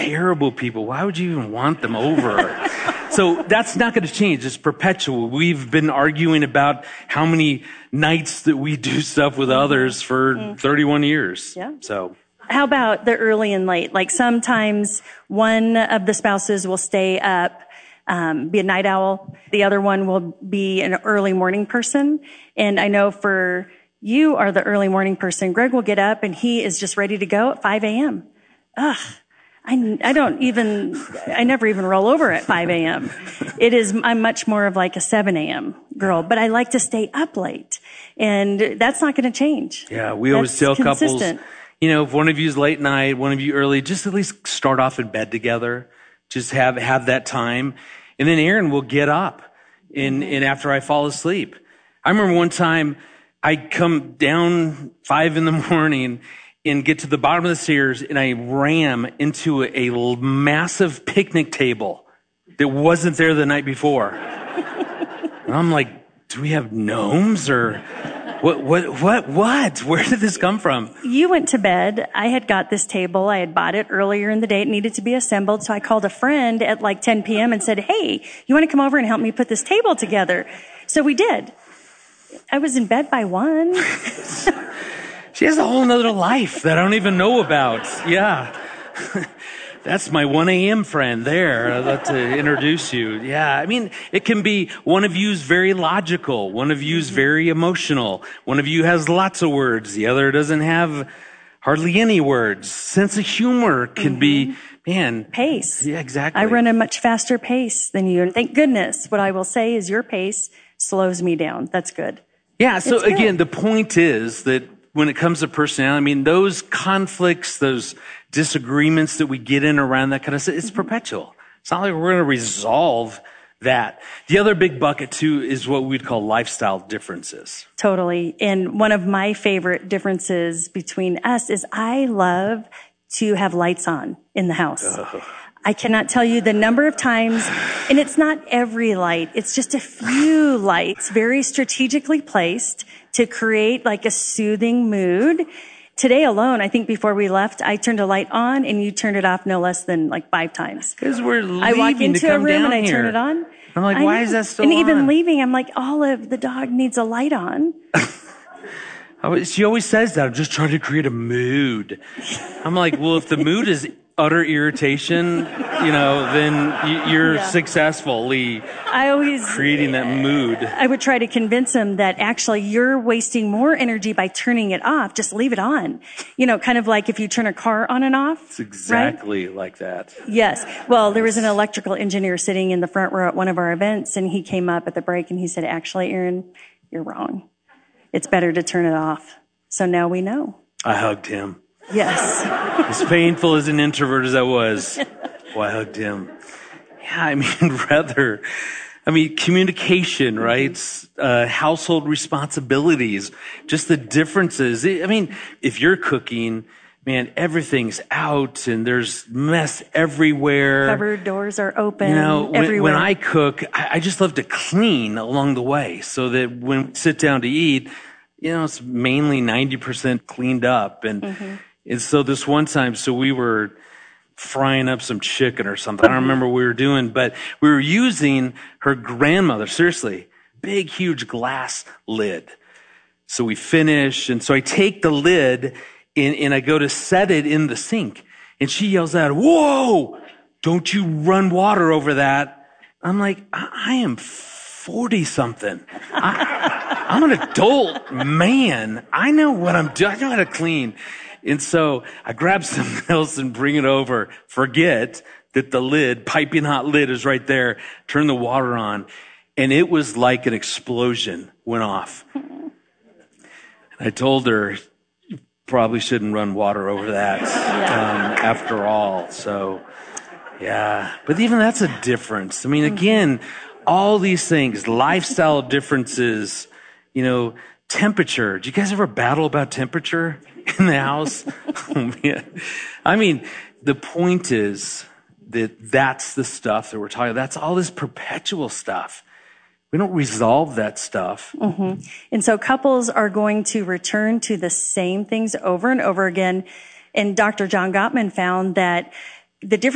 terrible people. Why would you even want them over? So that's not going to change. It's perpetual. We've been arguing about how many nights that we do stuff with others for 31 years. Yeah. So how about the early and late? Like sometimes one of the spouses will stay up, be a night owl. The other one will be an early morning person. And I know for you are the early morning person. Greg will get up and he is just ready to go at 5 a.m. Ugh. I never even roll over at 5 a.m. I'm much more of like a 7 a.m. girl, but I like to stay up late. And that's not going to change. Yeah, we always tell couples, if one of you is late night, one of you early, just at least start off in bed together. Just have that time. And then Aaron will get up and after I fall asleep. I remember one time I come down 5 a.m. and get to the bottom of the stairs, and I ram into a massive picnic table that wasn't there the night before. And I'm like, do we have gnomes or what? Where did this come from? You went to bed. I had got this table. I had bought it earlier in the day. It needed to be assembled. So I called a friend at like 10 p.m. and said, hey, you want to come over and help me put this table together? So we did. I was in bed by 1. She has a whole nother life that I don't even know about. Yeah. That's my 1 a.m. friend there. I'd love to introduce you. Yeah. I mean, it can be one of you's very logical. One of you's very emotional. One of you has lots of words. The other doesn't have hardly any words. Sense of humor can be, pace. Yeah, exactly. I run a much faster pace than you. And thank goodness what I will say is your pace slows me down. That's good. Yeah. So again, the point is that when it comes to personality, I mean, those conflicts, those disagreements that we get in around that kind of stuff, it's perpetual. It's not like we're going to resolve that. The other big bucket too is what we'd call lifestyle differences. Totally. And one of my favorite differences between us is I love to have lights on in the house. I cannot tell you the number of times, and it's not every light. It's just a few lights, very strategically placed to create like a soothing mood. Today alone, I think before we left, I turned a light on and you turned it off no less than like 5 times. Because we're leaving I walk into to come a room down and I here. turn it on. I'm like, why is that still and on? And even leaving, I'm like, Olive, the dog needs a light on. She always says that. I'm just trying to create a mood. I'm like, well, if the mood is utter irritation, then you're successfully creating that mood. I would try to convince him that actually you're wasting more energy by turning it off. Just leave it on. Kind of like if you turn a car on and off. It's exactly like that. Yes. Well, there was an electrical engineer sitting in the front row at one of our events, and he came up at the break and he said, actually, Aaron, you're wrong. It's better to turn it off. So now we know. I hugged him. Yes. As painful as an introvert as I was, I hugged him. Yeah, communication, right? Household responsibilities, just the differences. If you're cooking, man, everything's out and there's mess everywhere. Cupboard doors are open everywhere. When I cook, I just love to clean along the way so that when we sit down to eat, it's mainly 90% cleaned up. And so this one time, we were frying up some chicken or something. I don't remember what we were doing, but we were using her grandmother, seriously, big, huge glass lid. So we finish, and so I take the lid and I go to set it in the sink. And she yells out, "Whoa, don't you run water over that." I'm like, I am 40-something. I'm an adult man. I know what I'm doing. I know how to clean. And so I grab something else and bring it over. Forget that the lid, piping hot lid is right there. Turn the water on. And it was like an explosion went off. And I told her, you probably shouldn't run water over that after all. So, yeah. But even that's a difference. Again, all these things, lifestyle differences, temperature. Do you guys ever battle about temperature in the house? Oh, man. The point is that's the stuff that we're talking about. That's all this perpetual stuff. We don't resolve that stuff. Mm-hmm. And so couples are going to return to the same things over and over again. And Dr. John Gottman found that the difference